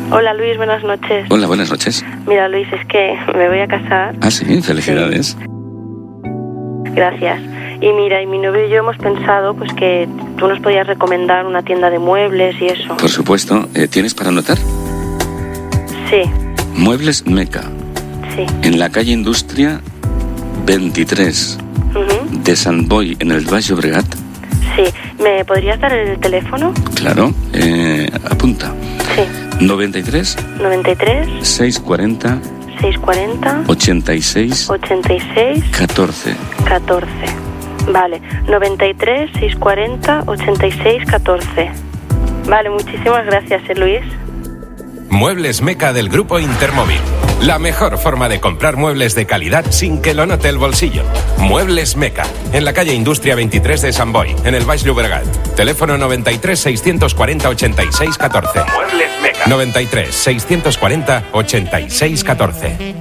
Hola Luis, buenas noches. Hola, buenas noches. Mira Luis, es que me voy a casar. Ah, sí, felicidades. Sí. Gracias. Y mira, y mi novio y yo hemos pensado pues que tú nos podías recomendar una tienda de muebles y eso. Por supuesto. ¿Tienes para anotar? Sí. Muebles Meca. Sí. En la calle Industria 23 de Sant Boi, en el Baix Llobregat. Sí. ¿Me podrías dar el teléfono? Claro. Apunta. Sí. 93 640 86 14. Vale, 93 640 86 14. Vale, muchísimas gracias, Luis. Muebles Meca del Grupo Intermóvil. La mejor forma de comprar muebles de calidad sin que lo note el bolsillo. Muebles Meca, en la calle Industria 23 de Sant Boi, en el Baix Llobregat. Teléfono 93 640 86 14. Muebles Meca. 93 640 86 14.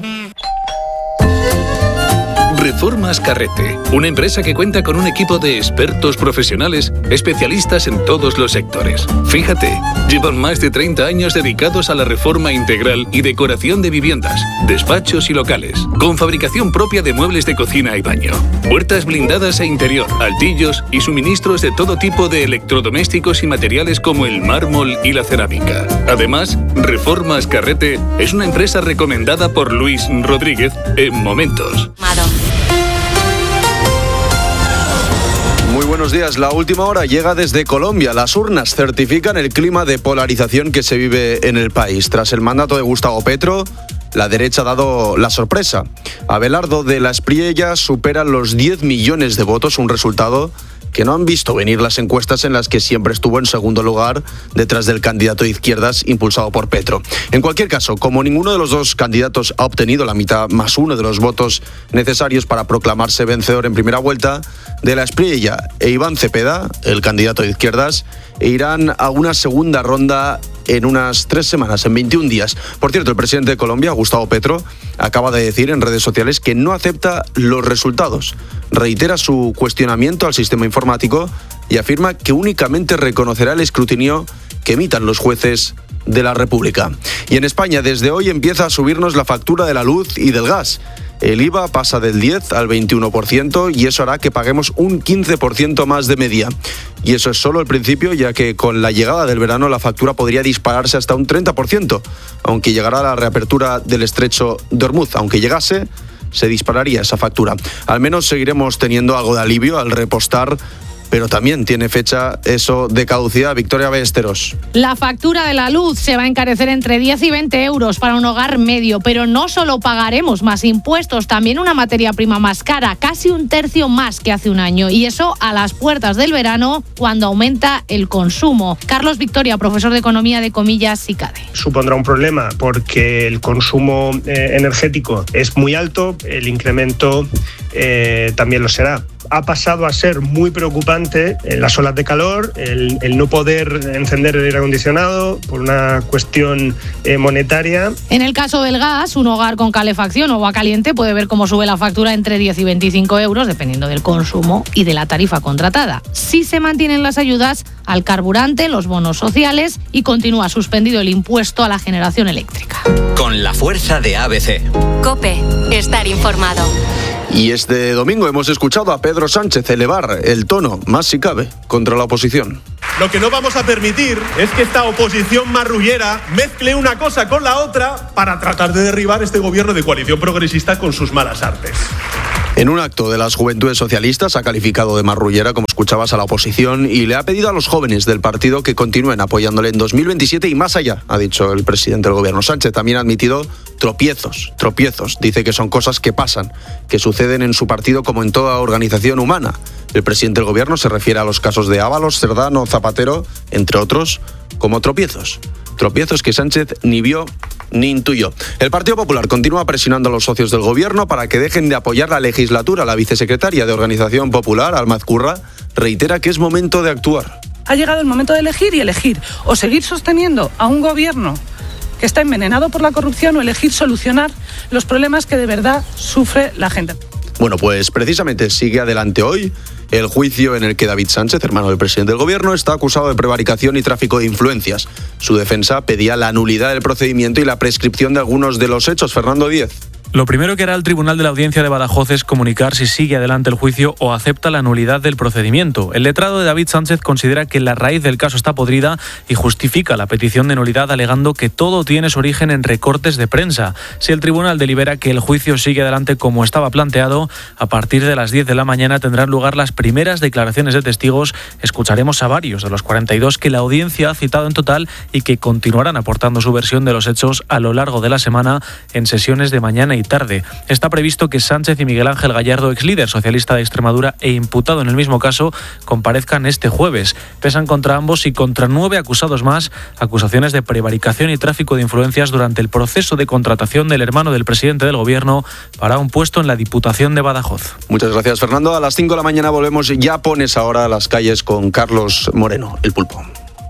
Reformas Carrete, una empresa que cuenta con un equipo de expertos profesionales especialistas en todos los sectores. Fíjate, llevan más de 30 años dedicados a la reforma integral y decoración de viviendas, despachos y locales, con fabricación propia de muebles de cocina y baño, puertas blindadas e interior, altillos y suministros de todo tipo de electrodomésticos y materiales como el mármol y la cerámica. Además, Reformas Carrete es una empresa recomendada por Luis Rodríguez en Momentos. Muy buenos días. La última hora llega desde Colombia. Las urnas certifican el clima de polarización que se vive en el país. Tras el mandato de Gustavo Petro, la derecha ha dado la sorpresa. Abelardo de la Espriella supera los 10 millones de votos, un resultado que no han visto venir las encuestas en las que siempre estuvo en segundo lugar detrás del candidato de izquierdas impulsado por Petro. En cualquier caso, como ninguno de los dos candidatos ha obtenido la mitad más uno de los votos necesarios para proclamarse vencedor en primera vuelta, de la Espriella e Iván Cepeda, el candidato de izquierdas, irán a una segunda ronda en unas 3 semanas, en 21 días. Por cierto, el presidente de Colombia, Gustavo Petro, acaba de decir en redes sociales que no acepta los resultados. Reitera su cuestionamiento al sistema informático y afirma que únicamente reconocerá el escrutinio que emitan los jueces de la República. Y en España, desde hoy empieza a subirnos la factura de la luz y del gas. El IVA pasa del 10 al 21% y eso hará que paguemos un 15% más de media. Y eso es solo el principio, ya que con la llegada del verano la factura podría dispararse hasta un 30%, aunque llegará la reapertura del estrecho de Hormuz. Aunque llegase, se dispararía esa factura. Al menos seguiremos teniendo algo de alivio al repostar, pero también tiene fecha eso de caducidad. Victoria Ballesteros. La factura de la luz se va a encarecer entre 10 y 20 euros para un hogar medio, pero no solo pagaremos más impuestos, también una materia prima más cara, casi un tercio más que hace un año, y eso a las puertas del verano, cuando aumenta el consumo. Carlos Victoria, profesor de Economía de Comillas SICADE. Supondrá un problema porque el consumo energético es muy alto, el incremento también lo será. Ha pasado a ser muy preocupante en las olas de calor, el no poder encender el aire acondicionado por una cuestión monetaria. En el caso del gas, un hogar con calefacción o agua caliente puede ver cómo sube la factura entre 10 y 25 euros, dependiendo del consumo y de la tarifa contratada. Si se mantienen las ayudas al carburante, los bonos sociales y continúa suspendido el impuesto a la generación eléctrica. Con la fuerza de ABC. COPE. Estar informado. Y este domingo hemos escuchado a Pedro Sánchez elevar el tono, más si cabe, contra la oposición. Lo que no vamos a permitir es que esta oposición marrullera mezcle una cosa con la otra para tratar de derribar este gobierno de coalición progresista con sus malas artes. En un acto de las Juventudes Socialistas ha calificado de marrullera, como escuchabas, a la oposición y le ha pedido a los jóvenes del partido que continúen apoyándole en 2027 y más allá, ha dicho el presidente del gobierno. Sánchez también ha admitido tropiezos. Dice que son cosas que pasan, que suceden en su partido como en toda organización humana. El presidente del gobierno se refiere a los casos de Ábalos, Cerdán o Zapatero, entre otros, como tropiezos. Tropiezos que Sánchez ni vio ni intuyó. El Partido Popular continúa presionando a los socios del gobierno para que dejen de apoyar la legislatura. La vicesecretaria de Organización Popular, Alma Ezcurra, reitera que es momento de actuar. Ha llegado el momento de elegir y elegir. O seguir sosteniendo a un gobierno que está envenenado por la corrupción o elegir solucionar los problemas que de verdad sufre la gente. Bueno, pues precisamente sigue adelante hoy el juicio en el que David Sánchez, hermano del presidente del gobierno, está acusado de prevaricación y tráfico de influencias. Su defensa pedía la nulidad del procedimiento y la prescripción de algunos de los hechos. Fernando Díez. Lo primero que hará el Tribunal de la Audiencia de Badajoz es comunicar si sigue adelante el juicio o acepta la nulidad del procedimiento. El letrado de David Sánchez considera que la raíz del caso está podrida y justifica la petición de nulidad alegando que todo tiene su origen en recortes de prensa. Si el tribunal delibera que el juicio sigue adelante como estaba planteado, a partir de las 10 de la mañana tendrán lugar las primeras declaraciones de testigos. Escucharemos a varios de los 42 que la audiencia ha citado en total y que continuarán aportando su versión de los hechos a lo largo de la semana en sesiones de mañana y tarde. Está previsto que Sánchez y Miguel Ángel Gallardo, ex líder socialista de Extremadura e imputado en el mismo caso, comparezcan este jueves. Pesan contra ambos y contra 9 acusados más acusaciones de prevaricación y tráfico de influencias durante el proceso de contratación del hermano del presidente del gobierno para un puesto en la Diputación de Badajoz. Muchas gracias, Fernando. A las 5 de la mañana volvemos. Ya pones ahora a las calles con Carlos Moreno, el Pulpo.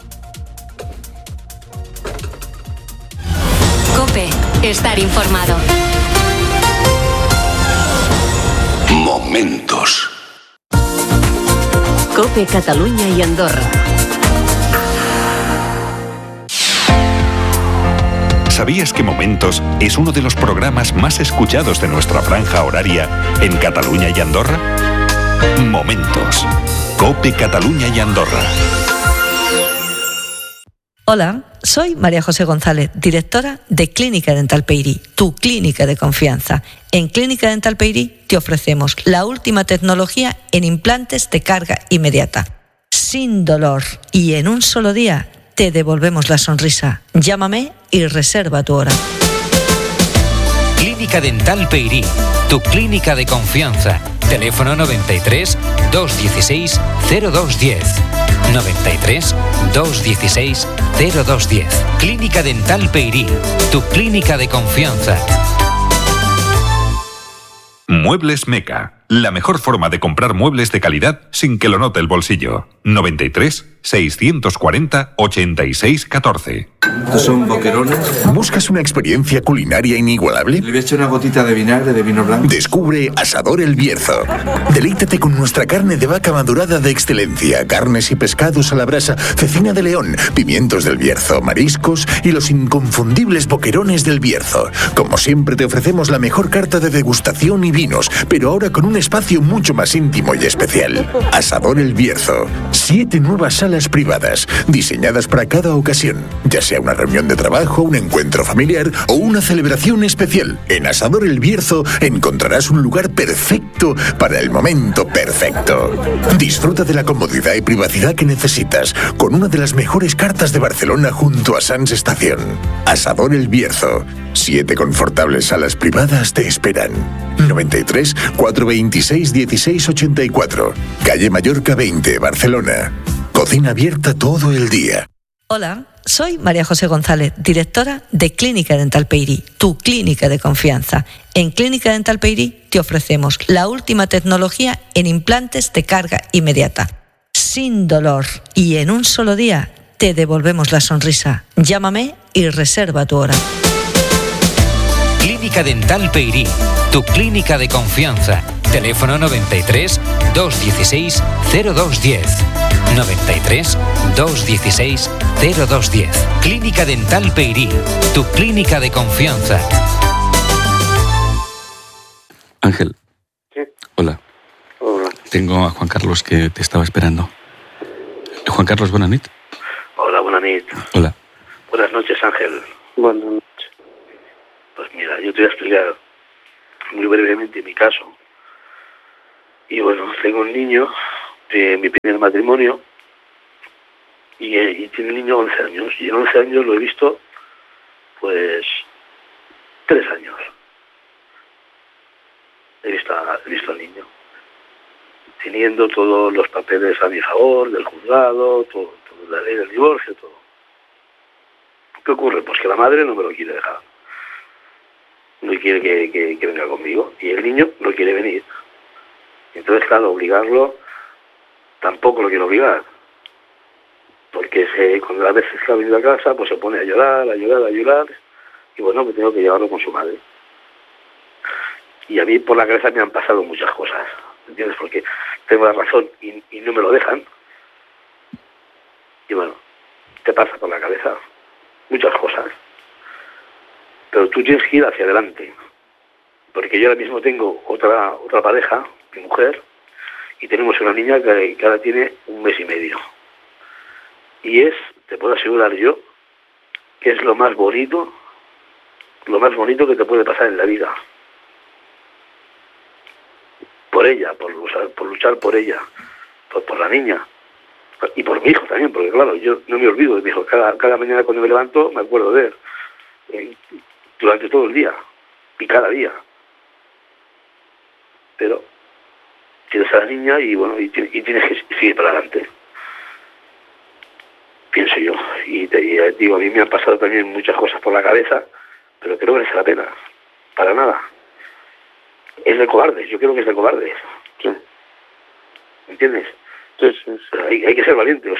COPE. Estar informado. Momentos. COPE Catalunya y Andorra. ¿Sabías que Momentos es uno de los programas más escuchados de nuestra franja horaria en Cataluña y Andorra? Momentos. COPE Cataluña y Andorra. Hola, soy María José González, directora de Clínica Dental Peyrí, tu clínica de confianza. En Clínica Dental Peyrí te ofrecemos la última tecnología en implantes de carga inmediata, sin dolor, y en un solo día te devolvemos la sonrisa. Llámame y reserva tu hora. Clínica Dental Peyrí, tu clínica de confianza. Teléfono 93 216 0210. 93 216 0210. Clínica Dental Peyrí, tu clínica de confianza. Muebles Meca, la mejor forma de comprar muebles de calidad sin que lo note el bolsillo. 93 640 86 14. ¿Estos son boquerones? ¿Buscas una experiencia culinaria inigualable? Le voy a echar una gotita de vinagre de vino blanco. Descubre Asador El Bierzo. Deleítate con nuestra carne de vaca madurada de excelencia, carnes y pescados a la brasa, cecina de león, pimientos del Bierzo, mariscos y los inconfundibles boquerones del Bierzo. Como siempre te ofrecemos la mejor carta de degustación y vinos, pero ahora con un espacio mucho más íntimo y especial. Asador El Bierzo. 7 nuevas salas privadas, diseñadas para cada ocasión, ya sea una reunión de trabajo, un encuentro familiar o una celebración especial. En Asador El Bierzo encontrarás un lugar perfecto para el momento perfecto. Disfruta de la comodidad y privacidad que necesitas con una de las mejores cartas de Barcelona junto a Sants Estación. Asador El Bierzo. 7 confortables salas privadas te esperan. 93 426 16 84. Calle Mallorca 20, Barcelona. Cocina abierta todo el día. Hola, soy María José González, directora de Clínica Dental Peyrí, tu clínica de confianza. En Clínica Dental Peyrí te ofrecemos la última tecnología en implantes de carga inmediata, sin dolor, y en un solo día te devolvemos la sonrisa. Llámame y reserva tu hora. Clínica Dental Peyrí, tu clínica de confianza. Teléfono 93 216 0210. 93 216 0210. Clínica Dental Peyrí, tu clínica de confianza. Ángel. ¿Sí? Hola. Hola. Tengo a Juan Carlos que te estaba esperando. Juan Carlos, buenas noches. Hola, buenas noches. Hola. Buenas noches, Ángel. Buenas noches. Pues mira, yo te voy a explicar muy brevemente mi caso. Y bueno, tengo un niño de mi primer matrimonio y tiene el niño 11 años. Y en 11 años lo he visto, pues, 3 años. He visto al niño. Teniendo todos los papeles a mi favor, del juzgado, todo, la ley del divorcio, todo. ¿Qué ocurre? Pues que la madre no me lo quiere dejar. No quiere que venga conmigo. Y el niño no quiere venir. Entonces, claro, obligarlo, tampoco lo quiero obligar. Porque cuando las veces que ha venido a casa, pues se pone a llorar. Y bueno, me tengo que llevarlo con su madre. Y a mí por la cabeza me han pasado muchas cosas, ¿entiendes? Porque tengo la razón y no me lo dejan. Y bueno, te pasa por la cabeza muchas cosas. Pero tú tienes que ir hacia adelante. Porque yo ahora mismo tengo otra pareja, mi mujer, y tenemos una niña que ahora tiene 1 mes y medio. Y te puedo asegurar yo, que es lo más bonito que te puede pasar en la vida. Por ella, por luchar por ella, por la niña. Y por mi hijo también, porque claro, yo no me olvido de mi hijo. Cada mañana cuando me levanto me acuerdo de él. Durante todo el día. Y cada día. Pero tienes a la niña y bueno, y tienes que seguir para adelante. Pienso yo. Y digo, a mí me han pasado también muchas cosas por la cabeza, pero creo que merece la pena. Para nada. Es de cobardes, yo creo que es de cobardes. Sí. ¿Entiendes? Sí, sí, sí. Hay que ser valiente,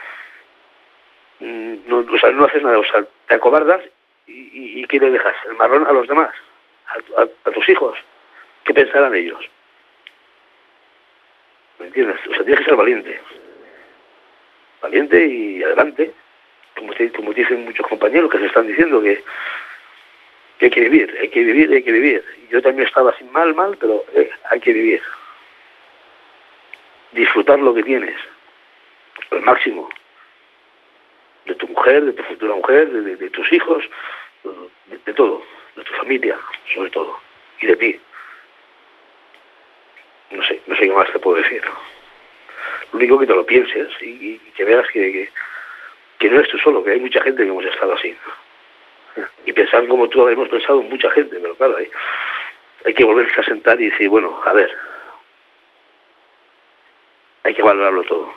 no haces nada, te acobardas y ¿qué le dejas? El marrón a los demás, a tus hijos. ¿Qué pensarán ellos? ¿Me entiendes? Tienes que ser valiente. Valiente y adelante. Como dicen muchos compañeros que se están diciendo que hay que vivir. Yo también estaba así mal, pero hay que vivir. Disfrutar lo que tienes, al máximo. De tu mujer, de tu futura mujer, de tus hijos, de todo, de tu familia, sobre todo, y de ti. No sé qué más te puedo decir. Lo único que te lo pienses y que veas que no eres tú solo, que hay mucha gente que hemos estado así. Y pensar como tú hemos pensado mucha gente, pero claro, hay que volverse a sentar y decir, bueno, a ver, hay que valorarlo todo.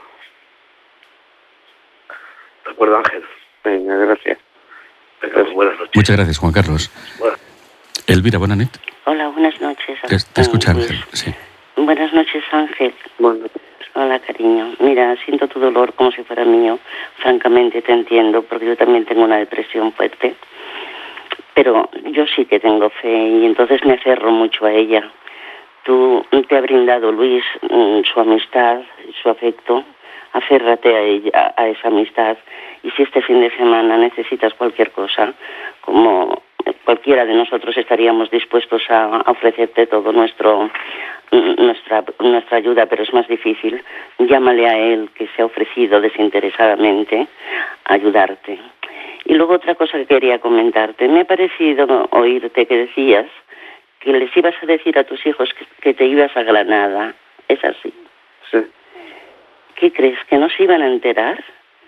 ¿De acuerdo, Ángel? Venga, gracias. Venga, buenas noches. Muchas gracias, Juan Carlos. Bueno. Elvira, buenas noches. Hola, buenas noches. Te escucha Ángel, sí. Buenas noches, Ángel. Bueno. Hola, cariño. Mira, siento tu dolor como si fuera mío. Francamente te entiendo, porque yo también tengo una depresión fuerte. Pero yo sí que tengo fe y entonces me aferro mucho a ella. Tú te ha brindado, Luis, su amistad, su afecto. Aférrate a ella, a esa amistad. Y si este fin de semana necesitas cualquier cosa, como cualquiera de nosotros estaríamos dispuestos a ofrecerte todo nuestra ayuda, pero es más difícil. Llámale a él, que se ha ofrecido desinteresadamente a ayudarte. Y luego otra cosa que quería comentarte. Me ha parecido oírte que decías que les ibas a decir a tus hijos que te ibas a Granada. ¿Es así? Sí. ¿Qué crees? ¿Que no se iban a enterar?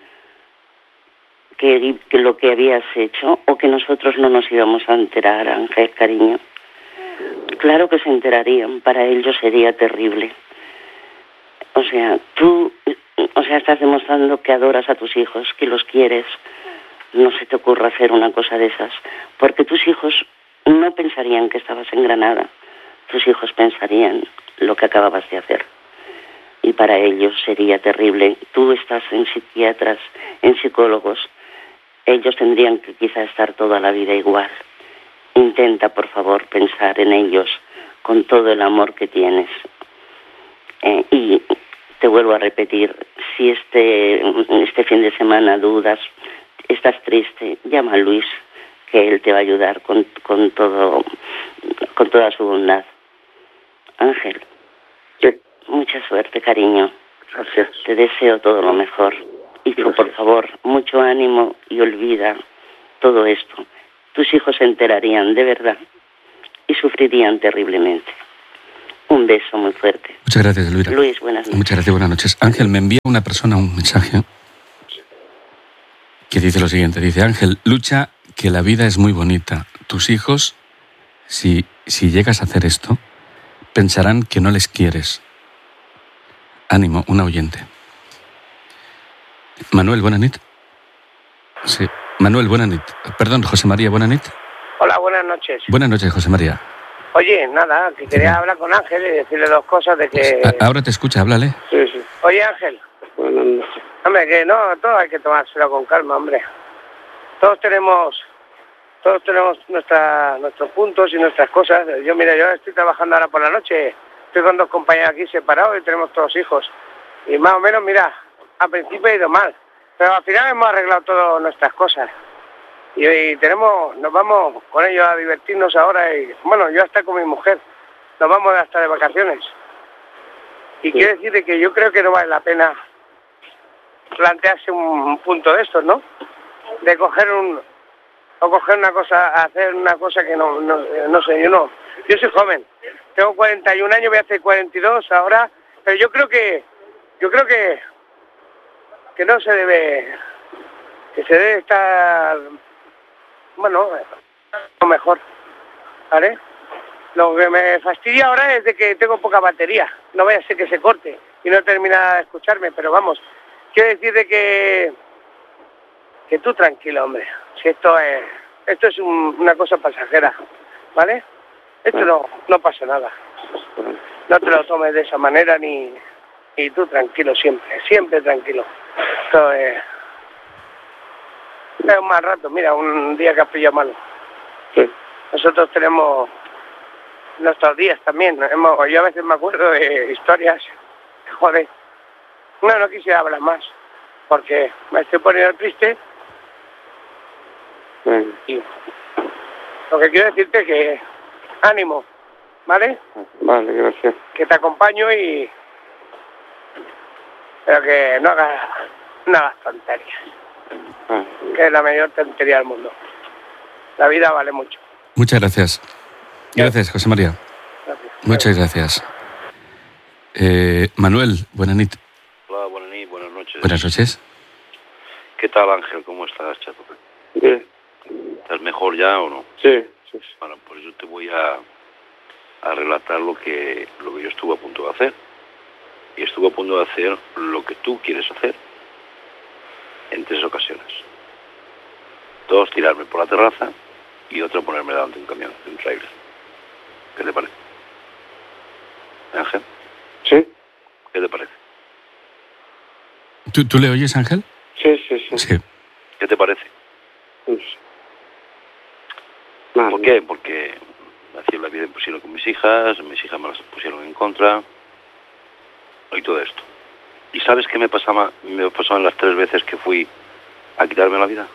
¿Que lo que habías hecho? ¿O que nosotros no nos íbamos a enterar, Ángel, cariño? Claro que se enterarían. Para ellos sería terrible. O sea, tú estás demostrando que adoras a tus hijos, que los quieres. No se te ocurra hacer una cosa de esas. Porque tus hijos no pensarían que estabas en Granada. Tus hijos pensarían lo que acababas de hacer. Y para ellos sería terrible. Tú estás en psiquiatras, en psicólogos. Ellos tendrían que quizá estar toda la vida igual. Intenta, por favor, pensar en ellos con todo el amor que tienes. Y te vuelvo a repetir, si este fin de semana dudas, estás triste, llama a Luis, que él te va a ayudar con toda su bondad. Ángel. Sí. Mucha suerte, cariño. Gracias. Te deseo todo lo mejor. Y tú, por favor, mucho ánimo y olvida todo esto. Tus hijos se enterarían de verdad y sufrirían terriblemente. Un beso muy fuerte. Muchas gracias, Elvira. Luis, buenas noches. Muchas gracias, buenas noches. Ángel, me envía una persona un mensaje que dice lo siguiente. Dice, Ángel, lucha, que la vida es muy bonita. Tus hijos, si llegas a hacer esto, pensarán que no les quieres. Ánimo, una oyente. Manuel, buenas noches. Sí. Manuel, buenas noches. Perdón, José María, buenas noches. Hola, buenas noches. Buenas noches, José María. Oye, nada, que quería hablar con Ángel y decirle dos cosas de que... Ahora te escucha, háblale. Sí. Oye, Ángel. Buenas noches. Hombre, que no, todo hay que tomárselo con calma, hombre. Todos tenemos nuestros puntos y nuestras cosas. Yo estoy trabajando ahora por la noche Estoy con 2 compañeros aquí separados y tenemos todos hijos. Y más o menos, mira, al principio ha ido mal, pero al final hemos arreglado todas nuestras cosas. Y nos vamos con ellos a divertirnos ahora y, bueno, yo hasta con mi mujer, nos vamos hasta de vacaciones. Y quiere decir de que yo creo que no vale la pena plantearse un punto de estos, ¿no? De coger una cosa, hacer una cosa que no sé, yo soy joven, tengo 41 años, voy a hacer 42 ahora, pero yo creo que no se debe, que se debe estar, bueno, lo mejor, ¿vale? Lo que me fastidia ahora es de que tengo poca batería, no vaya a ser que se corte y no termina de escucharme, pero vamos, quiero decir de que tú tranquilo, hombre, si esto es una cosa pasajera, ¿vale? Esto no pasa nada, no te lo tomes de esa manera y tú tranquilo siempre tranquilo. Esto es un mal rato, mira, un día que has pillado malo. Sí. Nosotros tenemos nuestros días también, yo a veces me acuerdo de historias, joder, no quisiera hablar más, porque me estoy poniendo triste. Y lo que quiero decirte es que ánimo, ¿vale? Vale, gracias. Que te acompaño pero que no hagas tonterías. Que es la mayor tontería del mundo. La vida vale mucho. Muchas gracias. Gracias, José María. Gracias. Muchas gracias. Manuel, buenas noches. Hola, buenas noches. Buenas noches. ¿Qué tal, Ángel? ¿Cómo estás, chato? Bien. ¿Estás mejor ya o no? Sí. Bueno, pues yo te voy a relatar lo que yo estuve a punto de hacer. Y estuve a punto de hacer lo que tú quieres hacer en 3 ocasiones. 2, tirarme por la terraza y otra ponerme delante de un camión, de un trailer. ¿Qué te parece? Ángel. Sí. ¿Qué te parece? ¿Tú le oyes, Ángel? Sí. ¿Qué te parece? Pues, ¿Por qué? Porque me hacían la vida imposible con mis hijas me las pusieron en contra y todo esto. ¿Y sabes qué me pasaban las 3 veces que fui a quitarme la vida?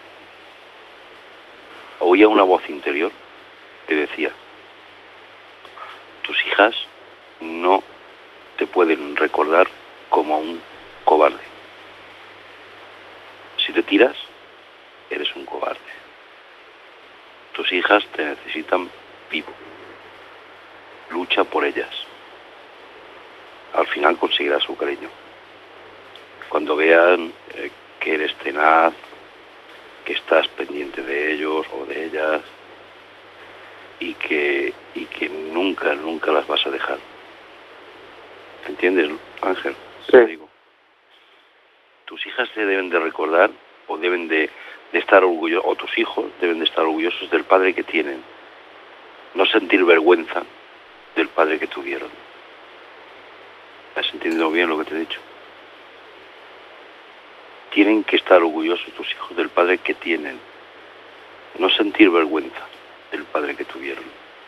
Oía una voz interior que decía: tus hijas no te pueden recordar como un cobarde. Si te tiras, eres un cobarde. Tus hijas te necesitan vivo. Lucha por ellas. Al final conseguirás su cariño. Cuando vean que eres tenaz, que estás pendiente de ellos o de ellas y que nunca las vas a dejar. ¿Entiendes, Ángel? Sí. Te digo. Tus hijas te deben de recordar o deben de estar orgullosos, o tus hijos deben de estar orgullosos del padre que tienen. No sentir vergüenza del padre que tuvieron. ¿Has entendido bien lo que te he dicho? Tienen que estar orgullosos tus hijos del padre que tienen. No sentir vergüenza del padre que tuvieron.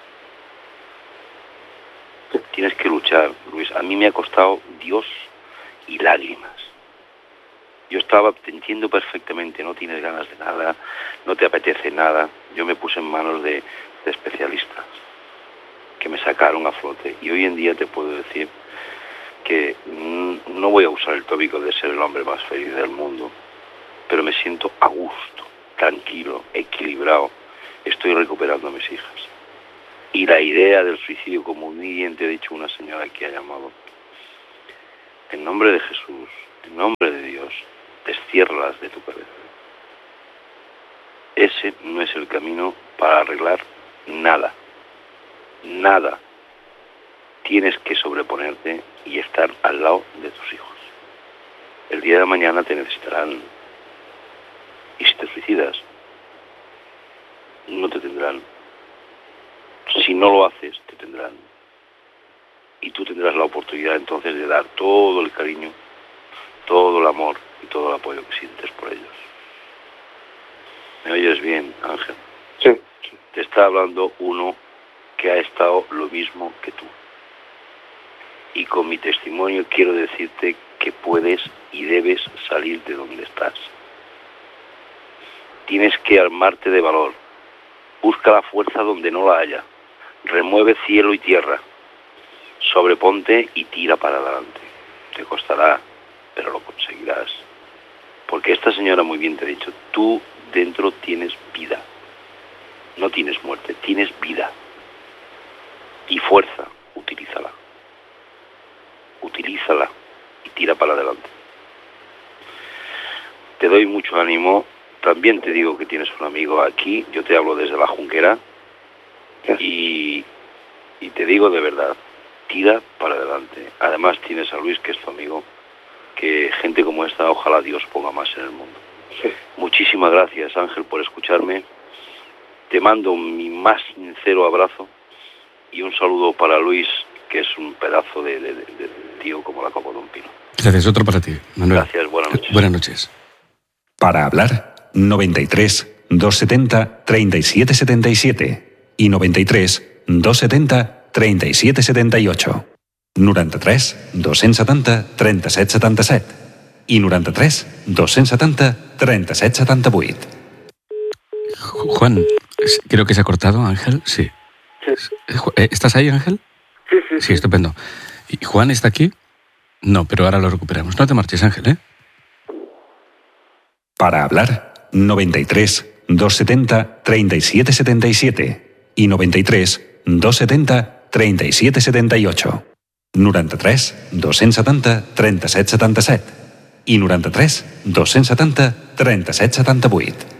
Tienes que luchar, Luis. A mí me ha costado Dios y lágrimas. Yo te entiendo perfectamente, no tienes ganas de nada, no te apetece nada. Yo me puse en manos de especialistas que me sacaron a flote. Y hoy en día te puedo decir que no voy a usar el tópico de ser el hombre más feliz del mundo, pero me siento a gusto, tranquilo, equilibrado. Estoy recuperando a mis hijas. Y la idea del suicidio, como muy bien te ha dicho una señora que ha llamado, en nombre de Jesús, en nombre de Dios, destiérralas de tu cabeza. Ese no es el camino para arreglar nada. Nada. Tienes que sobreponerte y estar al lado de tus hijos. El día de mañana te necesitarán. Y si te suicidas, no te tendrán. Si no lo haces, te tendrán. Y tú tendrás la oportunidad entonces de dar todo el cariño, todo el amor y todo el apoyo que sientes por ellos. ¿Me oyes bien, Ángel? Sí. Te está hablando uno que ha estado lo mismo que tú. y con mi testimonio quiero decirte que puedes y debes salir de donde estás. Tienes que armarte de valor. Busca la fuerza donde no la haya. Remueve cielo y tierra. Sobreponte y tira para adelante. Te costará, pero lo conseguirás. Porque esta señora muy bien te ha dicho, tú dentro tienes vida. No tienes muerte, tienes vida. Y fuerza, utilízala. Utilízala y tira para adelante. Te doy mucho ánimo. También te digo que tienes un amigo aquí. Yo te hablo desde la Junquera. Y te digo de verdad, tira para adelante. Además tienes a Luis, que es tu amigo, que gente como esta, ojalá Dios ponga más en el mundo. Sí. Muchísimas gracias, Ángel, por escucharme. Te mando mi más sincero abrazo y un saludo para Luis, que es un pedazo de tío como la copa de un pino. Gracias, otro para ti, Manuel. Gracias, buenas noches. Buenas noches. Para hablar, 93 270 37 77 i 93 270 37 78. 93 270 37 77 i 93 270 37 78. Juan, creo que se ha cortado, Ángel. Sí. ¿Estás ahí, Ángel? Sí, estupendo. ¿Y Juan está aquí? No, pero ahora lo recuperamos. No te marches, Ángel, ¿eh? Para hablar, 93 270 37 77 i 93 270 37 78. 93 270 37 77 i 93 270 37 78.